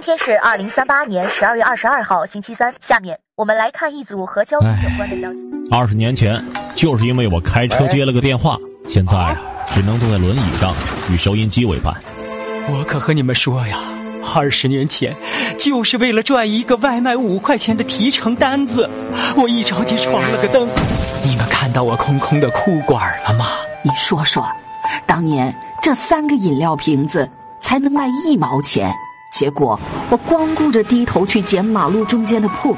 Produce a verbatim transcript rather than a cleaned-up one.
天是二零三八年十二月二十二号星期三，下面我们来看一组和交通有关的消息。 二十年前，就是因为我开车接了个电话，现在啊，只能坐在轮椅上与收音机为伴。 我可和你们说呀，二十年前，就是为了赚一个外卖五块钱的提成单子，我一着急闯了个灯。你们看到我空空的裤管了吗？ 你说说，当年这三个饮料瓶子才能卖一毛钱，结果我光顾着低头去捡马路中间的破